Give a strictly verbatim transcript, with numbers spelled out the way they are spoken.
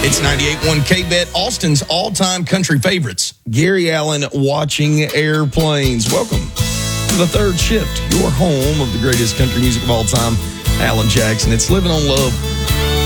It's ninety-eight point one K-Bet, Austin's all-time country favorites. Gary Allan, Watching Airplanes. Welcome to the third shift, your home of the greatest country music of all time, Alan Jackson. It's Living on Love.